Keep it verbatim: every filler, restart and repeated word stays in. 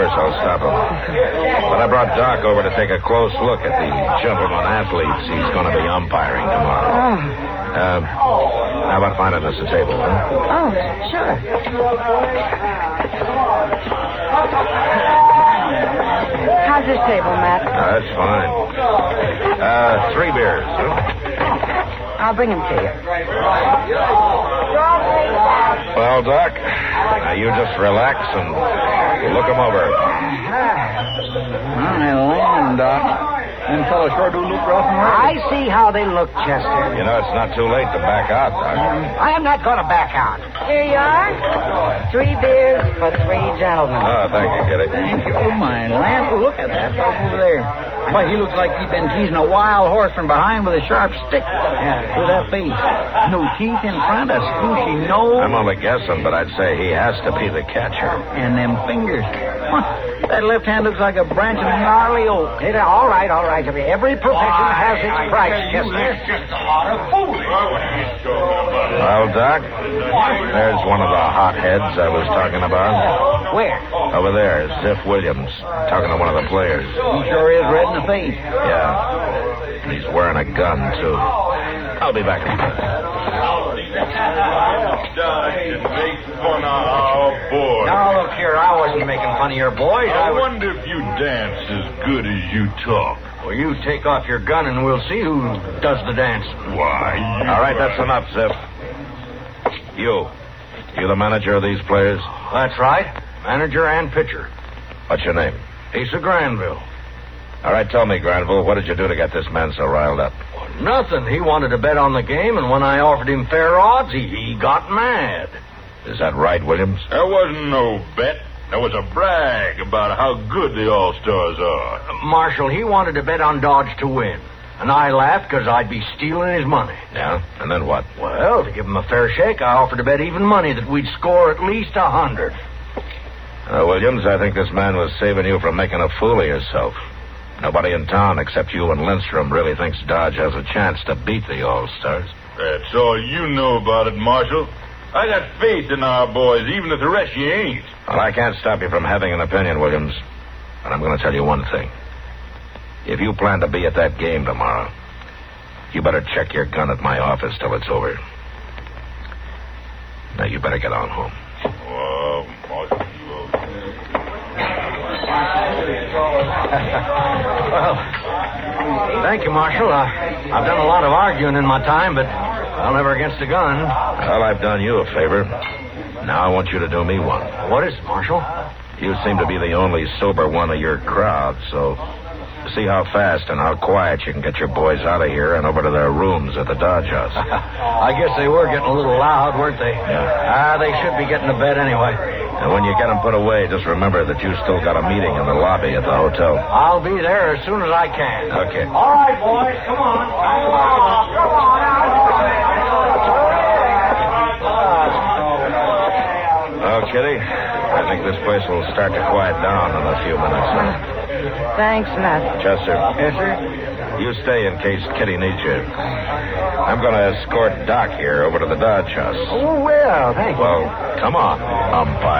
course I'll stop him. But I brought Doc over to take a close look at the gentleman athletes he's going to be umpiring tomorrow. Oh. Uh, how about finding us a table, huh? Oh, sure. How's this table, Matt? Uh, that's fine. Uh, three beers, huh? I'll bring them to you. Well, Doc, now you just relax and look them over. My land, Doc. Them fellas sure do look rough and ready. I see how they look, Chester. You know, it's not too late to back out, Doc. I am not going to back out. Here you are. Three beers for three gentlemen. Oh, thank you, Kitty. Thank you. Oh, my land. Look at that fellow over there. Why, he looks like he's been teasing a wild horse from behind with a sharp stick. Yeah, with that face. No teeth in front, a squishy nose. I'm only guessing, but I'd say he has to be the catcher. And them fingers. That left hand looks like a branch of gnarly oak. It, all right, all right. Every profession has its price, Chester. Well, Doc, there's one of the hotheads I was talking about. Where? Over there, Ziff Williams, talking to one of the players. He sure is red in the face. Yeah. And he's wearing a gun, too. I'll be back in a minute. Now, look here, I wasn't making fun of your boys. I I was... wonder if you dance as good as you talk. Well, you take off your gun and we'll see who does the dancing. Why, you... All right, that's enough, Ziff. You. You the manager of these players? That's right. Manager and pitcher. What's your name? Asa Granville. All right, tell me, Granville, what did you do to get this man so riled up? Well, nothing. He wanted to bet on the game, and when I offered him fair odds, he, he got mad. Is that right, Williams? There wasn't no bet. There was a brag about how good the All-Stars are. Uh, Marshall, he wanted to bet on Dodge to win. And I laughed because I'd be stealing his money. Yeah? And then what? Well, to give him a fair shake, I offered to bet even money that we'd score at least a hundred. Uh, Williams, I think this man was saving you from making a fool of yourself. Nobody in town except you and Lindstrom really thinks Dodge has a chance to beat the All-Stars. That's all you know about it, Marshal. I got faith in our boys, even if the rest you ain't. Well, I can't stop you from having an opinion, Williams. But I'm going to tell you one thing. If you plan to be at that game tomorrow, you better check your gun at my office till it's over. Now, you better get on home. Oh, Marshal, Well, thank you, Marshal. Uh, I've done a lot of arguing in my time, but I'll never against a gun. Well, I've done you a favor. Now I want you to do me one. What is it, Marshal? You seem to be the only sober one of your crowd, so see how fast and how quiet you can get your boys out of here and over to their rooms at the Dodge House. I guess they were getting a little loud, weren't they? Yeah. Ah, they should be getting to bed anyway. And when you get them put away, just remember that you still got a meeting in the lobby at the hotel. I'll be there as soon as I can. Okay. All right, boys, come on. Come on, come on. Oh, Kitty, I think this place will start to quiet down in a few minutes. Thanks, Matt. Chester. Yes, sir? You stay in case Kitty needs you. I'm going to escort Doc here over to the Dodge House. Oh, well, thank you. Well, come on, umpire.